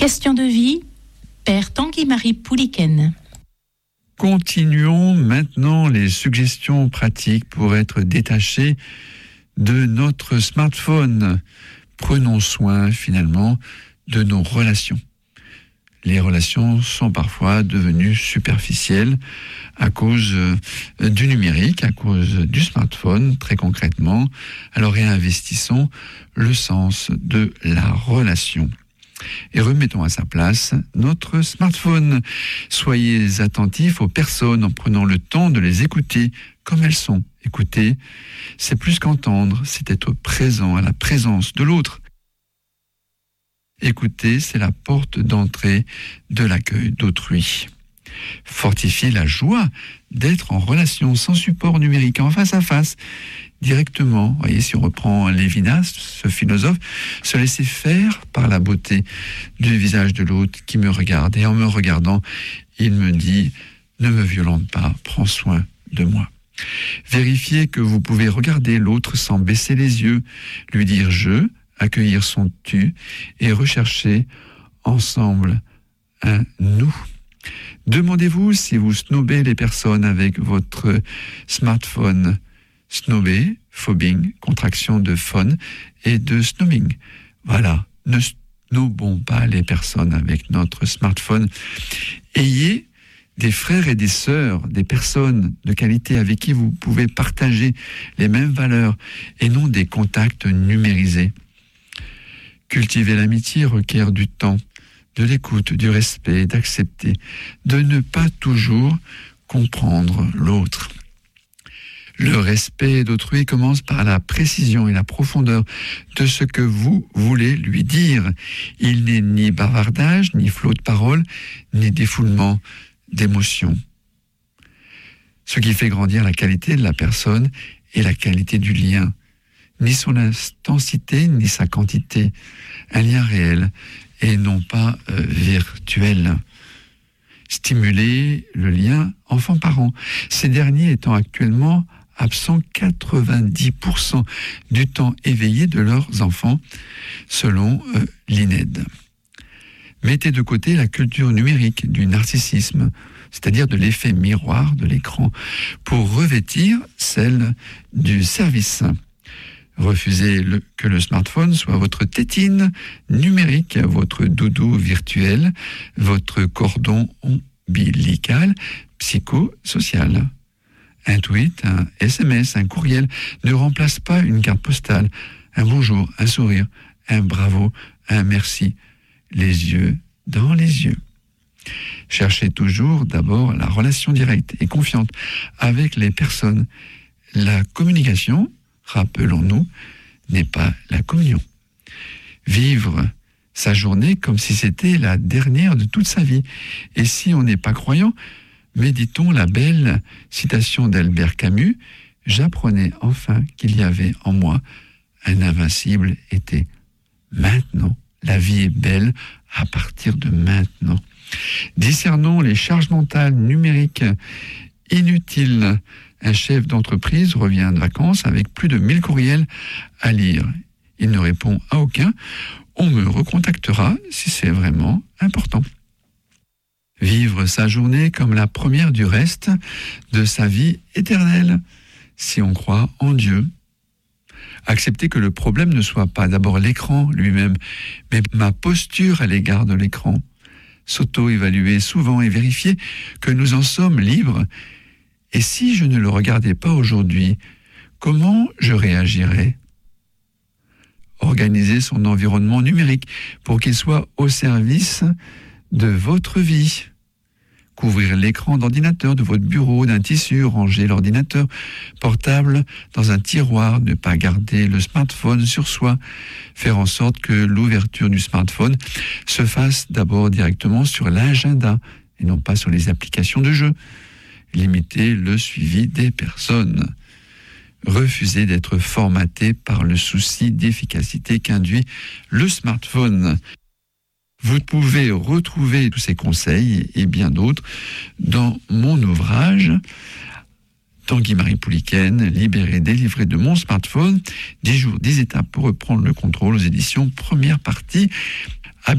Question de vie, Père Tanguy-Marie Pouliken. Continuons maintenant les suggestions pratiques pour être détachés de notre smartphone. Prenons soin finalement de nos relations. Les relations sont parfois devenues superficielles à cause du numérique, à cause du smartphone, très concrètement. Alors réinvestissons le sens de la relation. Et remettons à sa place notre smartphone. Soyez attentifs aux personnes en prenant le temps de les écouter comme elles sont. Écouter, c'est plus qu'entendre, c'est être présent à la présence de l'autre. Écouter, c'est la porte d'entrée de l'accueil d'autrui. Fortifier la joie d'être en relation sans support numérique, en face à face, directement. Vous voyez, si on reprend Lévinas, ce philosophe, se laisser faire par la beauté du visage de l'autre qui me regarde. Et en me regardant, il me dit « Ne me violente pas, prends soin de moi ». Vérifiez que vous pouvez regarder l'autre sans baisser les yeux, lui dire « je », accueillir son tu et rechercher ensemble un nous. Demandez-vous si vous snobez les personnes avec votre smartphone. Snobber, phobbing, contraction de phone et de snobbing. Voilà, ne snobons pas les personnes avec notre smartphone. Ayez des frères et des sœurs, des personnes de qualité avec qui vous pouvez partager les mêmes valeurs et non des contacts numérisés. Cultiver l'amitié requiert du temps, de l'écoute, du respect, d'accepter, de ne pas toujours comprendre l'autre. Le respect d'autrui commence par la précision et la profondeur de ce que vous voulez lui dire. Il n'est ni bavardage, ni flot de paroles, ni défoulement d'émotions. Ce qui fait grandir la qualité de la personne et la qualité du lien. Ni son intensité, ni sa quantité. Un lien réel et non pas virtuel. Stimuler le lien enfant-parent. Ces derniers étant actuellement absents 90% du temps éveillé de leurs enfants, selon l'INED. Mettez de côté la culture numérique du narcissisme, c'est-à-dire de l'effet miroir de l'écran, pour revêtir celle du service. Refusez que le smartphone soit votre tétine numérique, votre doudou virtuel, votre cordon ombilical psychosocial. Un tweet, un SMS, un courriel ne remplace pas une carte postale, un bonjour, un sourire, un bravo, un merci, les yeux dans les yeux. Cherchez toujours d'abord la relation directe et confiante avec les personnes. La communication, rappelons-nous, n'est pas la communion. Vivre sa journée comme si c'était la dernière de toute sa vie. Et si on n'est pas croyant, méditons la belle citation d'Albert Camus. J'apprenais enfin qu'il y avait en moi un invincible été. Maintenant, la vie est belle à partir de maintenant. Discernons les charges mentales numériques inutiles. Un chef d'entreprise revient de vacances avec plus de 1000 courriels à lire. Il ne répond à aucun. On me recontactera si c'est vraiment important. Vivre sa journée comme la première du reste de sa vie éternelle, si on croit en Dieu. Accepter que le problème ne soit pas d'abord l'écran lui-même, mais ma posture à l'égard de l'écran. S'auto-évaluer souvent et vérifier que nous en sommes libres. Et si je ne le regardais pas aujourd'hui, comment je réagirais ? Organiser son environnement numérique pour qu'il soit au service de votre vie. Couvrir l'écran d'ordinateur de votre bureau d'un tissu, ranger l'ordinateur portable dans un tiroir, ne pas garder le smartphone sur soi, faire en sorte que l'ouverture du smartphone se fasse d'abord directement sur l'agenda et non pas sur les applications de jeu. Limiter le suivi des personnes. Refuser d'être formaté par le souci d'efficacité qu'induit le smartphone. Vous pouvez retrouver tous ces conseils et bien d'autres dans mon ouvrage Tanguy-Marie Pouliken, libéré, délivré de mon smartphone, 10 jours, 10 étapes pour reprendre le contrôle aux éditions première partie.